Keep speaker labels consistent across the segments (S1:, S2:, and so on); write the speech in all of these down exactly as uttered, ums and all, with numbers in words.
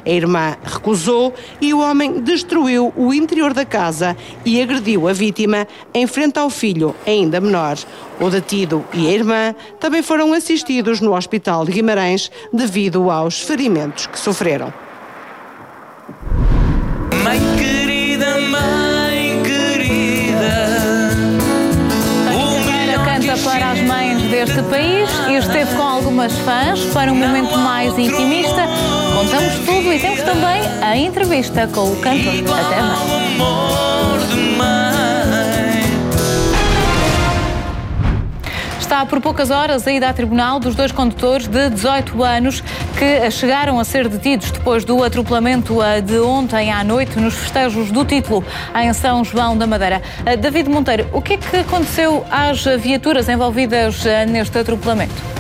S1: A irmã recusou e o homem destruiu o interior da casa e agrediu a vítima em frente ao filho, ainda menor. O detido e a irmã também foram assistidos no Hospital de Guimarães devido aos ferimentos que sofreram.
S2: Mãe querida, mãe querida.
S3: A Ribeira canta para as mães deste país e esteve com algumas fãs para um momento mais intimista. Contamos tudo e temos também a entrevista com o cantor. Até mais. Está por poucas horas a ida a tribunal dos dois condutores de dezoito anos que chegaram a ser detidos depois do atropelamento de ontem à noite nos festejos do título em São João da Madeira. David Monteiro, o que é que aconteceu às viaturas envolvidas neste atropelamento?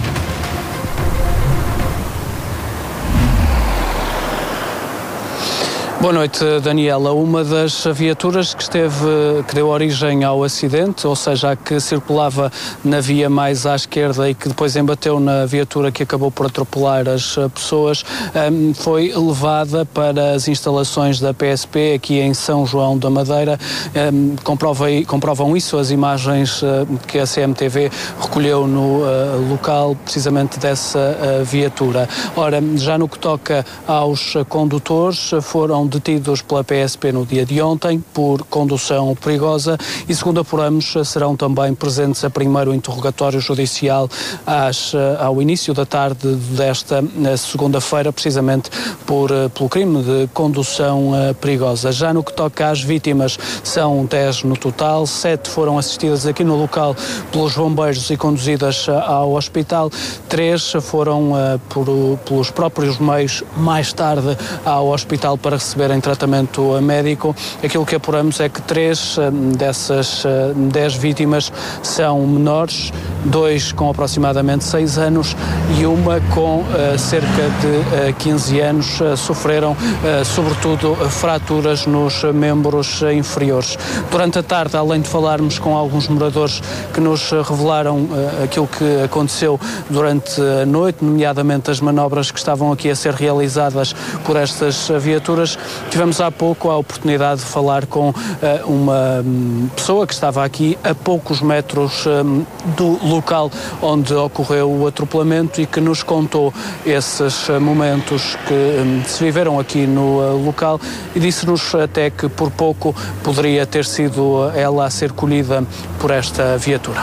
S4: Boa noite, Daniela. Uma das viaturas que esteve, que deu origem ao acidente, ou seja, a que circulava na via mais à esquerda e que depois embateu na viatura que acabou por atropelar as pessoas, foi levada para as instalações da P S P aqui em São João da Madeira. Comprova, comprovam isso as imagens que a C M T V recolheu no local precisamente dessa viatura. Ora, já no que toca aos condutores, foram detidos pela P S P no dia de ontem por condução perigosa e, segundo apuramos, serão também presentes a primeiro interrogatório judicial às, ao início da tarde desta segunda-feira, precisamente por, pelo crime de condução perigosa. Já no que toca às vítimas, são dez no total, sete foram assistidas aqui no local pelos bombeiros e conduzidas ao hospital, três foram por, pelos próprios meios mais tarde ao hospital para receber em tratamento médico. Aquilo que apuramos é que três dessas dez vítimas são menores, dois com aproximadamente seis anos e uma com uh, cerca de uh, quinze anos. Uh, sofreram, uh, sobretudo, uh, fraturas nos membros uh, inferiores. Durante a tarde, além de falarmos com alguns moradores que nos uh, revelaram uh, aquilo que aconteceu durante a noite, nomeadamente as manobras que estavam aqui a ser realizadas por estas uh, viaturas, tivemos há pouco a oportunidade de falar com uh, uma um, pessoa que estava aqui a poucos metros um, do local onde ocorreu o atropelamento e que nos contou esses uh, momentos que um, se viveram aqui no uh, local e disse-nos até que por pouco poderia ter sido uh, ela a ser colhida por esta viatura.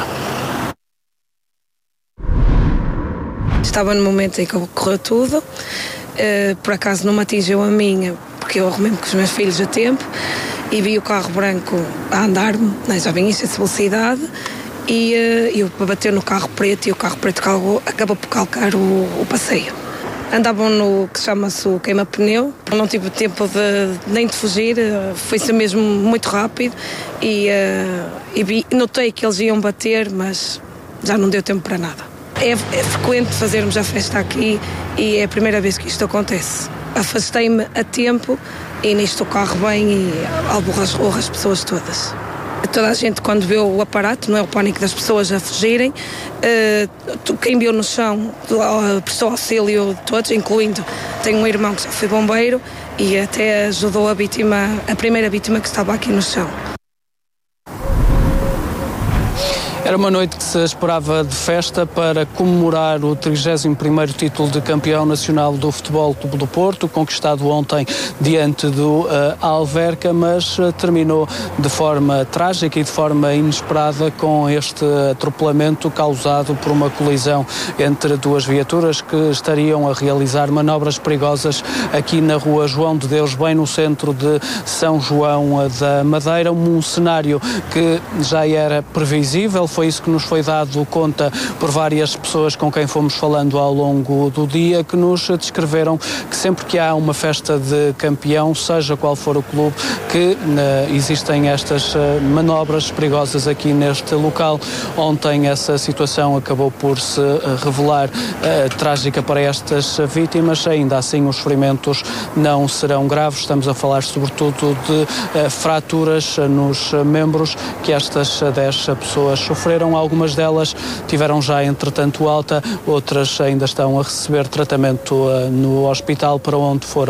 S5: Estava no momento em que ocorreu tudo, uh, por acaso não me atingiu a minha, porque eu arrumei-me com os meus filhos a tempo e vi o carro branco a andar-me, né, já vinha em excesso de velocidade e uh, eu bateu no carro preto e o carro preto calgou, acabou por calcar o, o passeio. Andavam no que chama-se o queima-pneu, não tive tempo de, nem de fugir, uh, foi-se mesmo muito rápido e, uh, e vi, notei que eles iam bater, mas já não deu tempo para nada. É, é frequente fazermos a festa aqui e é a primeira vez que isto acontece. Afastei-me a tempo e nisto o carro vem e alborrou as pessoas todas. Toda a gente, quando vê o aparato, não é o pânico das pessoas a fugirem, uh, quem viu no chão uh, prestou auxílio de todos, incluindo, tenho um irmão que já foi bombeiro e até ajudou a vítima, a primeira vítima que estava aqui no chão.
S4: Era uma noite que se esperava de festa para comemorar o trigésimo primeiro título de campeão nacional do Futebol Clube do Porto, conquistado ontem diante do uh, Alverca, mas uh, terminou de forma trágica e de forma inesperada com este atropelamento causado por uma colisão entre duas viaturas que estariam a realizar manobras perigosas aqui na rua João de Deus, bem no centro de São João da Madeira, um cenário que já era previsível. Foi isso que nos foi dado conta por várias pessoas com quem fomos falando ao longo do dia, que nos descreveram que sempre que há uma festa de campeão, seja qual for o clube, que uh, existem estas uh, manobras perigosas aqui neste local. Ontem essa situação acabou por se uh, revelar uh, trágica para estas vítimas. Ainda assim os ferimentos não serão graves. Estamos a falar sobretudo de uh, fraturas uh, nos uh, membros que estas uh, dez pessoas sofreram. Algumas delas tiveram já entretanto alta, outras ainda estão a receber tratamento uh, no hospital para onde foram